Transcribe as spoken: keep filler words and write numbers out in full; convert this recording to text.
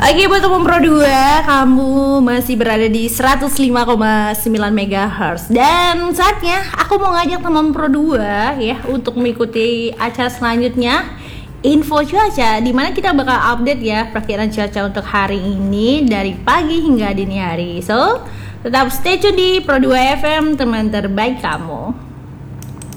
Oke, buat teman Pro dua, kamu masih berada di seratus lima koma sembilan megahertz. Dan saatnya aku mau ngajak teman Pro dua ya untuk mengikuti acara selanjutnya, Info Cuaca, dimana kita bakal update ya perkiraan cuaca untuk hari ini dari pagi hingga dini hari. So, tetap stay tune di Pro dua F M, teman terbaik kamu.